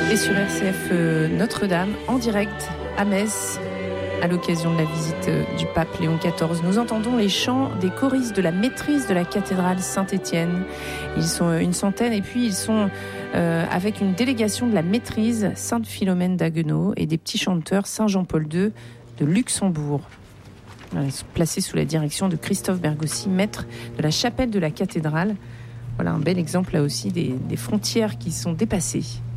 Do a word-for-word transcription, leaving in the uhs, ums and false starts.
Et sur R C F euh, Notre-Dame, en direct à Metz, à l'occasion de la visite euh, du pape Léon quatorze, nous entendons les chants des choristes de la maîtrise de la cathédrale Saint-Étienne. Ils sont une centaine et puis ils sont euh, avec une délégation de la maîtrise Sainte-Philomène d'Haguenau et des petits chanteurs Saint-Jean-Paul deux de Luxembourg. Ils sont placés sous la direction de Christophe Bergossi, maître de la chapelle de la cathédrale. Voilà un bel exemple là aussi des, des frontières qui sont dépassées.